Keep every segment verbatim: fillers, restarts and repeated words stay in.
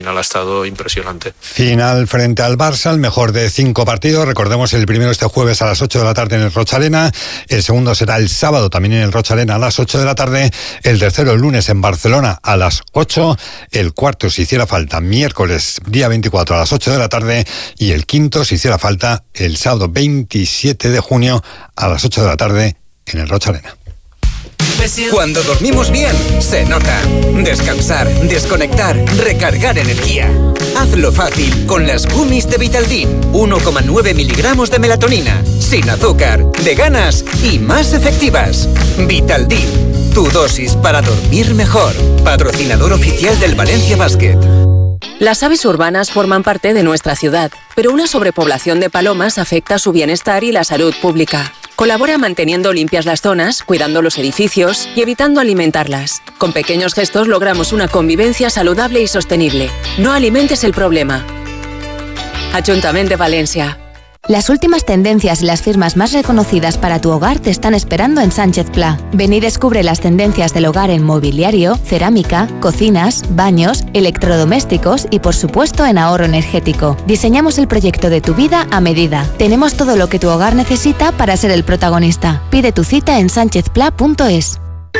Ha estado impresionante. Final frente al Barça, el mejor de cinco partidos. Recordemos, el primero este jueves a las ocho de la tarde en el Rochal. El segundo será el sábado también en el Rochal a las ocho de la tarde. El tercero el lunes en Barcelona a las ocho. El cuarto, si hiciera falta, miércoles día veinticuatro a las ocho de la tarde. Y el quinto, si hiciera falta, el sábado veintisiete de junio a las ocho de la tarde en el Rochal. Cuando dormimos bien, se nota. Descansar, desconectar, recargar energía. Hazlo fácil con las gummies de Vitaldin. uno coma nueve miligramos de melatonina, sin azúcar, veganas y más efectivas. Vitaldin, tu dosis para dormir mejor. Patrocinador oficial del Valencia Basket. Las aves urbanas forman parte de nuestra ciudad, pero una sobrepoblación de palomas afecta su bienestar y la salud pública. Colabora manteniendo limpias las zonas, cuidando los edificios y evitando alimentarlas. Con pequeños gestos logramos una convivencia saludable y sostenible. No alimentes el problema. Ayuntamiento de Valencia. Las últimas tendencias y las firmas más reconocidas para tu hogar te están esperando en Sánchez Pla. Ven y descubre las tendencias del hogar en mobiliario, cerámica, cocinas, baños, electrodomésticos y por supuesto en ahorro energético. Diseñamos el proyecto de tu vida a medida. Tenemos todo lo que tu hogar necesita para ser el protagonista. Pide tu cita en sánchez pla punto es.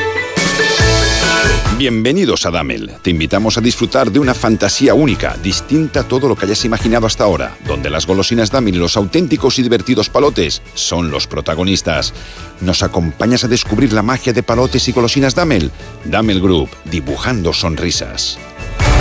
Bienvenidos a Damel. Te invitamos a disfrutar de una fantasía única, distinta a todo lo que hayas imaginado hasta ahora, donde las golosinas Damel y los auténticos y divertidos palotes son los protagonistas. ¿Nos acompañas a descubrir la magia de palotes y golosinas Damel? Damel Group, dibujando sonrisas.